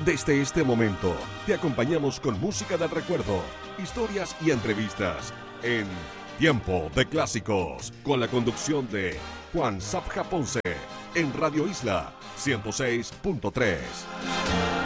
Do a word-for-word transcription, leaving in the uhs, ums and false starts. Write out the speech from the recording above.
Desde este momento, te acompañamos con música del recuerdo, historias y entrevistas en Tiempo de Clásicos, con la conducción de Juan Zapja Ponce, en Radio Isla ciento seis punto tres.